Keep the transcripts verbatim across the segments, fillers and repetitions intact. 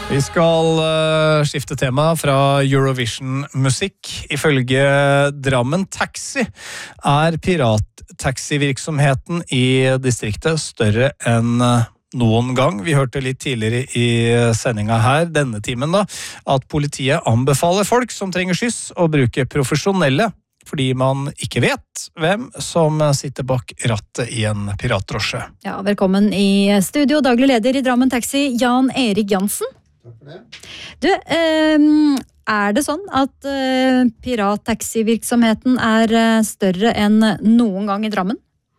Vi skal uh, skifte tema fra Eurovision-musikk. Ifølge Drammen Taxi er pirattaxivirksomheten i distriktet større enn noen gang. Vi hørte litt tidligere i sendinga her, denne timen da, at politiet anbefaler folk som trenger skyss å bruke profesjonelle, fordi man ikke vet hvem som sitter bak rattet i en piratdrosje. Ja, velkommen i studio, daglig leder i Drammen Taxi, Jan Erik Jansen. Takk for det. Du, eh, er det sånn at eh, pirattaxivirksomheten er eh, større enn noen gang i Drammen?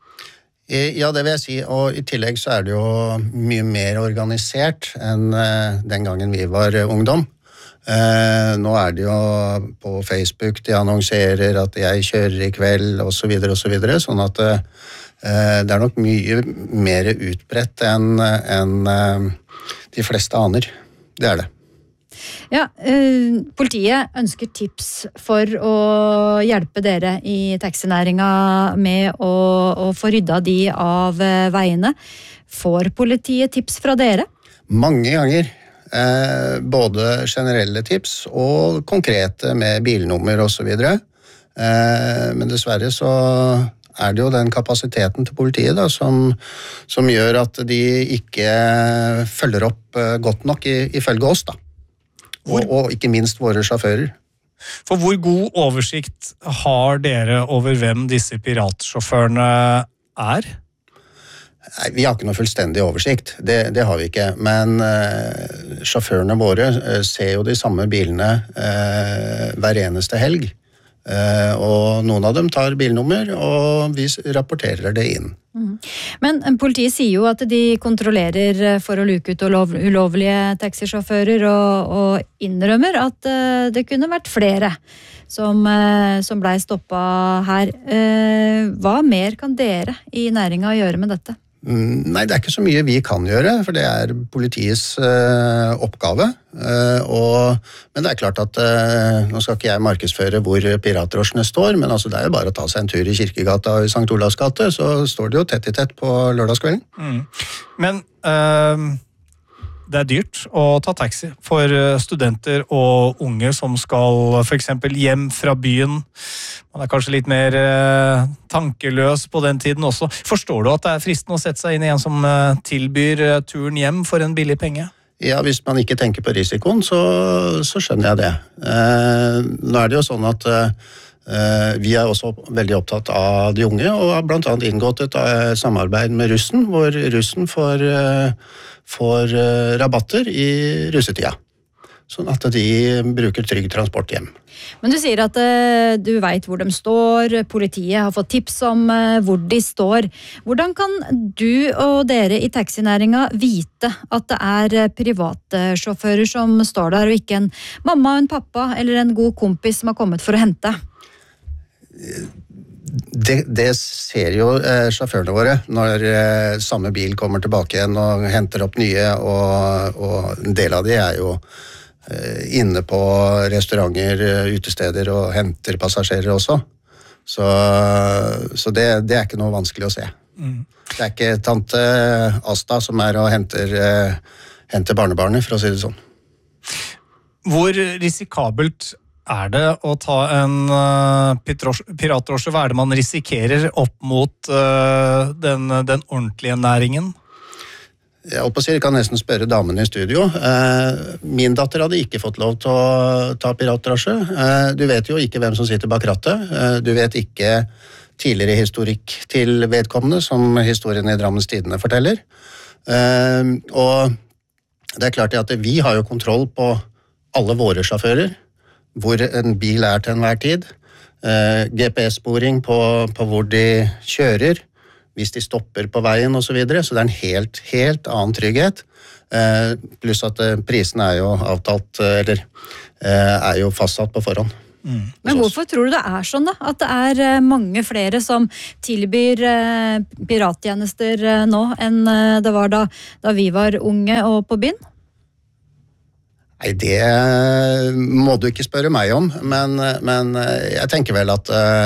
Ja, det vil jeg si, og i tillegg så er det jo mye mer organisert enn eh, den gangen vi var eh, ungdom. Eh, nå er det jo på Facebook, de annonserer at jeg kjører i kveld, og så videre, og så videre, sånn at eh, det er nok mye mer utbredt enn enn eh, de fleste aner. Det er det. Ja, eh, politiet ønsker tips for å hjelpe dere i taxinæringa med å, å få rydda de av eh, veiene. Får politiet tips fra dere? Mange ganger. Eh, både generelle tips og konkrete med bilnummer og så videre. Eh, men dessverre så er det jo den kapasiteten til politiet da, som, som gjør at de ikke følger opp godt nok i, ifølge oss da. Og, og ikke minst våre sjåfører. For hvor god oversikt har dere over hvem disse piratsjåførene er? Nei, vi har ikke noe fullstendig oversikt, det, det har vi ikke, men uh, sjåførene våre uh, ser jo de samme bilene uh, hver eneste helg, uh, og noen av dem tar bilnummer, og vi rapporterer det inn. Mm. Men politiet sier jo at de kontrollerer for å luke ut ulov, ulovlige taxisjåfører, og, og innrømmer at uh, det kunne vært flere som, uh, som ble stoppet her. Uh, hva mer kan dere i næringa gjøre med dette? Nei, det er ikke så mye vi kan gjøre, for det er politiets uh, oppgave. Uh, og, men det er klart at, uh, nå skal ikke jeg markedsføre hvor piratdrosjene står, men altså, det er jo bare å ta seg en tur i Kirkegata og i Sankt Olavs gate, så står det jo tett i tett på lørdagskvelden. Mm. Men uh, det er dyrt å ta taxi for studenter og unge som skal for eksempel hjem fra byen. Man er kanskje litt mer uh, tankeløs på den tiden også. Forstår du at det er fristende å sette seg inn i en som uh, tilbyr uh, turen hjem for en billig penge? Ja, hvis man ikke tenker på risikoen, så, så skjønner jeg det. Uh, nå er det jo sånn at uh, vi er også veldig opptatt av de unge, og har blant annet inngått et uh, samarbeid med russen, hvor russen får, uh, får uh, rabatter i russetida. Sånn at de bruker trygg transport hjem. Men du sier at uh, du vet hvor de står, politiet har fått tips om uh, hvor de står. Hvordan kan du og dere i taxinæringa vite at det er private sjåfører som står der, og ikke en mamma og en pappa eller en god kompis som har kommet for å hente? Det, det ser jo eh, sjåførene våre når eh, samme bil kommer tilbake igjen og henter opp nye, og, og en del av de er jo inne på restauranter, utesteder og henter passasjerer også. Så, så det, det er ikke noe vanskelig å se. Mm. Det er ikke tante Asta som er og henter, henter barnebarnet, for å si det sånn. Hvor risikabelt er det å ta en uh, piratdrosje? Hva er det man risikerer opp mot uh, den, den ordentlige næringen? Jeg holdt på å si, jeg kan nesten spørre damene i studio. Min datter hadde ikke fått lov til å ta piratdrosje. Du vet jo ikke hvem som sitter bak rattet. Du vet ikke tidligere historikk til vedkommende, som historien i Drammens Tidende forteller. Og det er klart at vi har jo kontroll på alle våre sjåfører, hvor en bil er til enhver tid. G P S-sporing på, på hvor de kjører, hvis de stopper på veien og så videre, så det er en helt, helt annen trygghet. Eh, pluss at eh, prisen er jo avtalt, eller eh, er jo fastsatt på forhånd. Mm. Men hvorfor tror du det er sånn da? At det er eh, mange flere som tilbyr eh, pirattjenester eh, nå, enn eh, det var da, da vi var unge og på byen? Nei, det må du ikke spørre meg om, men, men jeg tenker vel at,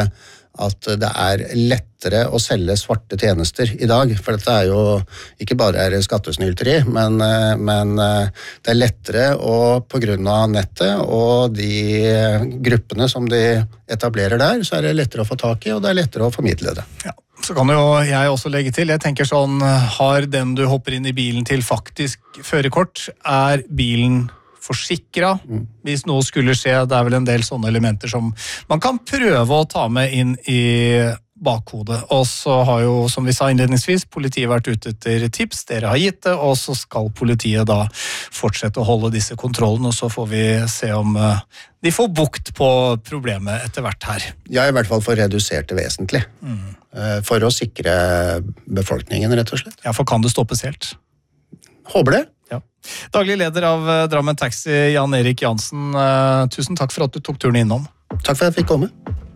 at det er lettere å selge svarte tjenester i dag. For dette er jo ikke bare er skattesnylteri, men, men det er lettere å, på grunn av nettet og de gruppene som de etablerer der, så er det lettere å få tak i, og det er lettere å formidle det. Ja. Så kan jo jeg også legge til, jeg tenker sånn, har den du hopper inn i bilen til faktisk førerkort, er bilen forsikret, mm. hvis noe skulle skje, det er vel en del sånne elementer som man kan prøve å ta med inn i bakhodet. Og så har jo, som vi sa innledningsvis, politiet vært ute etter tips, dere har gitt det, og så skal politiet da fortsette å holde disse kontrollene, og så får vi se om de får bukt på problemet etter hvert her. Ja, i hvert fall for redusert det vesentlig. Mm. For å sikre befolkningen, rett og slett. Ja, for kan det stoppes helt? Håper det. Ja. Daglig leder av Drammen Taxi, Jan Erik Jansen, tusen takk for at du tok turen innom. Takk for at jeg fikk komme.